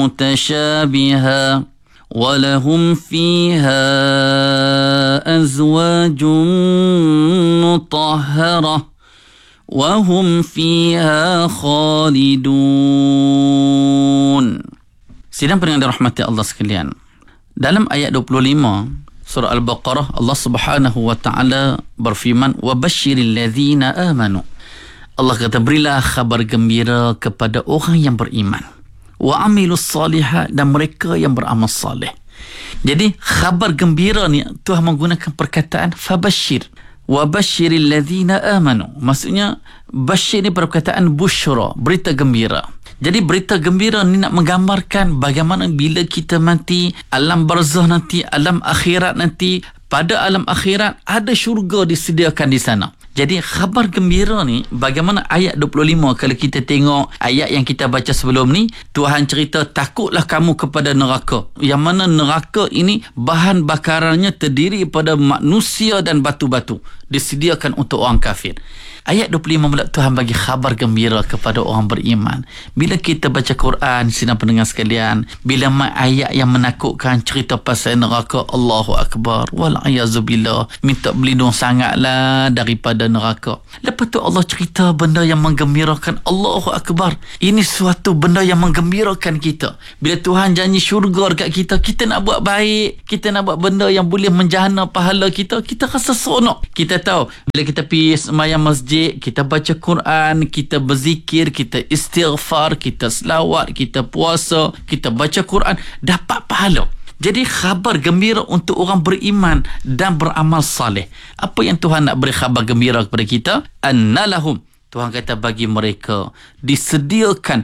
متشابها ولهم فيها أزواج مطهرة وهم فيها خالدون. Sidang pendengar dirahmati Allah sekalian, dalam ayat 25 surah Al-Baqarah, Allah Subhanahu wa taala berfirman, wa basyiril ladzina amanu. Allah kata, berilah khabar gembira kepada orang yang beriman, wa amilus salihat, dan mereka yang beramal saleh. Jadi khabar gembira ni Tuhan menggunakan perkataan fabasyir, wa basyiril ladzina amanu. Maksudnya basyir ni perkataan busyra, berita gembira. Jadi berita gembira ni nak menggambarkan bagaimana bila kita mati, alam barzah nanti, alam akhirat nanti. Pada alam akhirat ada syurga disediakan di sana. Jadi khabar gembira ni, bagaimana ayat 25 kalau kita tengok ayat yang kita baca sebelum ni, Tuhan cerita takutlah kamu kepada neraka. Yang mana neraka ini bahan bakarannya terdiri pada manusia dan batu-batu, disediakan untuk orang kafir. Ayat 25 pula Tuhan bagi khabar gembira kepada orang beriman. Bila kita baca Quran, sidang pendengar sekalian, bila ayat yang menakutkan cerita pasal neraka, Allahu Akbar, wal'ayazubillah, minta berlindung sangatlah daripada neraka. Lepas tu Allah cerita benda yang menggembirakan, Allahu Akbar. Ini suatu benda yang menggembirakan kita. Bila Tuhan janji syurga dekat kita, kita nak buat baik, kita nak buat benda yang boleh menjana pahala kita, kita rasa seronok. Kita tahu bila kita pergi sembahyang masjid, kita baca Quran, kita berzikir, kita istighfar, kita selawat, kita puasa, kita baca Quran, dapat pahala. Jadi khabar gembira untuk orang beriman dan beramal saleh. Apa yang Tuhan nak beri khabar gembira kepada kita? Annalahum, Tuhan kata bagi mereka disediakan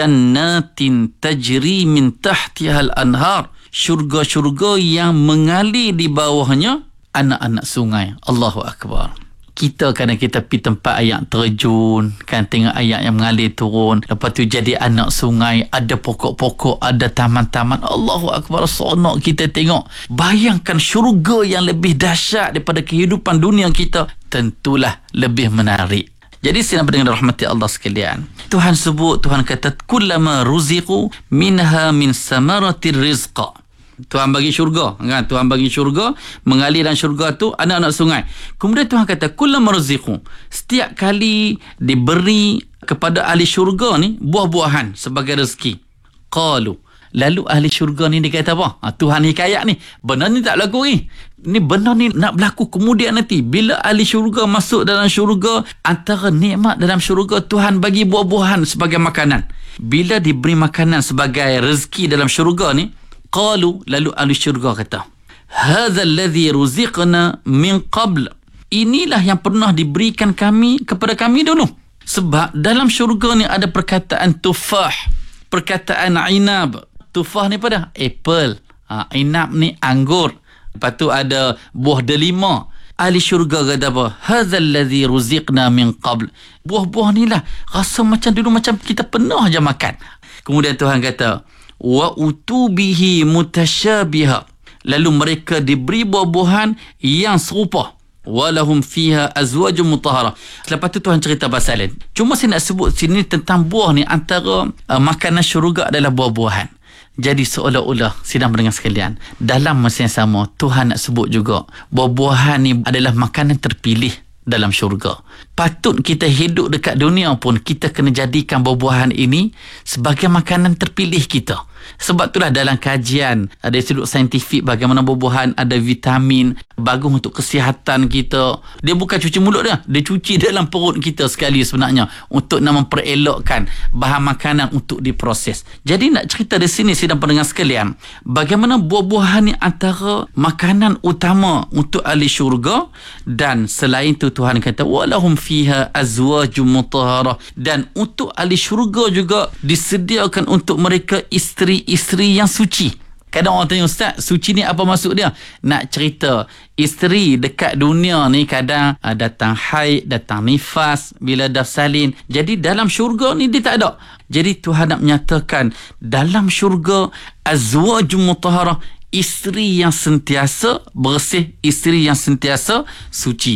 jannatin tajri min tahtihal anhar, syurga-syurga yang mengalir di bawahnya anak-anak sungai. Allahu Akbar. Kita kadang kita pergi tempat ayat terjun, kan, tengok ayat yang mengalir turun, lepas tu jadi anak sungai, ada pokok-pokok, ada taman-taman. Allahu Akbar, seronok kita tengok. Bayangkan syurga yang lebih dahsyat daripada kehidupan dunia kita, tentulah lebih menarik. Jadi sidang pendengar rahmati Allah sekalian, Tuhan sebut, Tuhan kata kullama ruziqu minha min samaratir rizqa. Tuhan bagi syurga, kan? Tuhan bagi syurga, mengalir dalam syurga tu anak-anak sungai. Kemudian Tuhan kata kullam rizqu, setiap kali diberi kepada ahli syurga ni buah-buahan sebagai rezeki. Qalu, lalu ahli syurga ni dia kata apa? Tuhan hikayat ni, benda ni tak berlaku ni. Ni benda ni nak berlaku kemudian nanti. Bila ahli syurga masuk dalam syurga, antara nikmat dalam syurga, Tuhan bagi buah-buahan sebagai makanan. Bila diberi makanan sebagai rezeki dalam syurga ni, qalu, lalu ahli syurga kata, hadza alladhi ruziqna min qabl, inilah yang pernah diberikan kami kepada kami dulu. Sebab dalam syurga ni ada perkataan tufah, perkataan inab. Tufah ni pada apple, inab ni anggur, lepas tu ada buah delima. Ahli syurga kata apa? Hadza alladhi ruziqna min qabl, buah-buah ni lah rasa macam dulu macam kita pernah je makan. Kemudian Tuhan kata wa utubihi mutasyabiha, lalu mereka diberi buah-buahan yang serupa. Walahum fiha azwajun mutahharah. Lepas tu Tuhan cerita pasal lain. Cuma saya nak sebut sini tentang buah ni, antara makanan syurga adalah buah-buahan. Jadi seolah-olah sidang pendengar sekalian, dalam masa yang sama Tuhan nak sebut juga buah-buahan ni adalah makanan terpilih dalam syurga. Patut kita hidup dekat dunia pun kita kena jadikan buah-buahan ini sebagai makanan terpilih kita. Sebab itulah dalam kajian dari sudut saintifik bagaimana buah-buahan ada vitamin, bagus untuk kesihatan kita. Dia bukan cuci mulut dia cuci dalam perut kita sekali sebenarnya, untuk nak memperelokkan bahan makanan untuk diproses. Jadi nak cerita di sini sidang pendengar sekalian, bagaimana buah-buahan ni antara makanan utama untuk ahli syurga. Dan selain itu Tuhan kata walahum fiha azwajum mutahharah, dan untuk ahli syurga juga disediakan untuk mereka isteri-isteri yang suci. Kadang orang tanya, Ustaz, suci ni apa maksud dia? Nak cerita, isteri dekat dunia ni kadang datang haid, datang nifas, bila dah salin. Jadi dalam syurga ni dia tak ada. Jadi Tuhan nak menyatakan dalam syurga azwajum mutahharah, isteri yang sentiasa bersih, isteri yang sentiasa suci.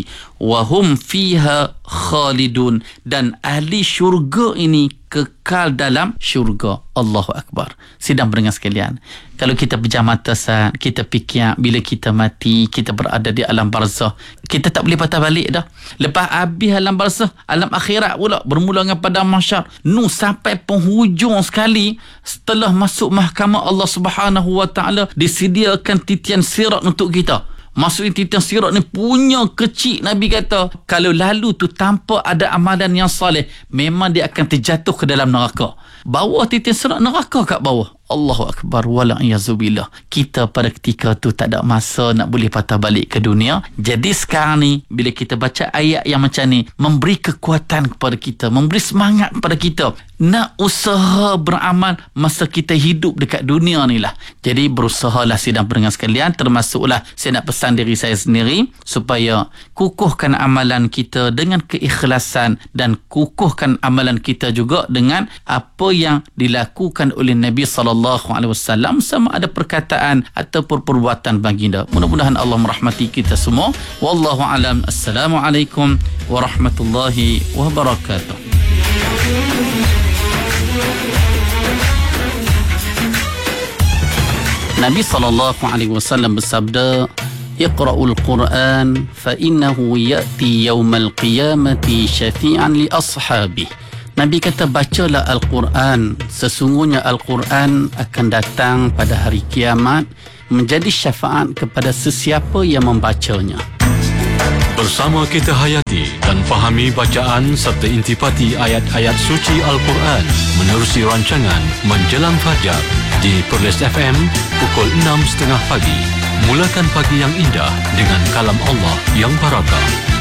wa hum fiha khalidun, dan ahli syurga ini kekal dalam syurga. Allahu Akbar. Sidang pendengar sekalian, kalau kita pejam mata saat kita fikir bila kita mati, kita berada di alam barzah, kita tak boleh patah balik dah. Lepas habis alam barzah, alam akhirat pula bermula dengan padang mahsyar, sampai penghujung sekali, setelah masuk mahkamah Allah Subhanahu wa taala, disediakan titian sirat untuk kita. Maksudnya titian sirat ni punya kecil. Nabi kata kalau lalu tu tanpa ada amalan yang soleh, memang dia akan terjatuh ke dalam neraka. Bawah titian sirat neraka kat bawah. Allahu Akbar, wala'iyyazubillah. Kita pada ketika tu tak ada masa nak boleh patah balik ke dunia. Jadi sekarang ni bila kita baca ayat yang macam ni, memberi kekuatan kepada kita, memberi semangat kepada kita nak usaha beramal masa kita hidup dekat dunia ni lah. Jadi berusahalah sidang pendengar sekalian, termasuklah saya nak pesan diri saya sendiri supaya kukuhkan amalan kita dengan keikhlasan, dan kukuhkan amalan kita juga dengan apa yang dilakukan oleh Nabi SAW, sama ada perkataan ataupun perbuatan baginda. Mudah-mudahan Allah merahmati kita semua. Wallahu alam. Assalamualaikum warahmatullahi wabarakatuh. Nabi SAW bersabda, Iqra'ul Quran fa innahu ya'ti yawmal qiyamati syafi'an li ashabih. Nabi kata, bacalah Al-Quran, sesungguhnya Al-Quran akan datang pada hari kiamat menjadi syafaat kepada sesiapa yang membacanya. Bersama kita hayati dan fahami bacaan serta intipati ayat-ayat suci Al-Quran menerusi rancangan Menjelang Fajar di Perlis FM pukul 6.30 pagi. Mulakan pagi yang indah dengan kalam Allah yang barakah.